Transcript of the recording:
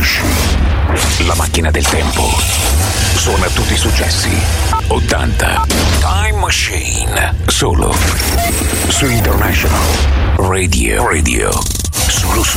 La macchina del tempo suona tutti i successi 80. Time Machine, solo su International Radio. Solo su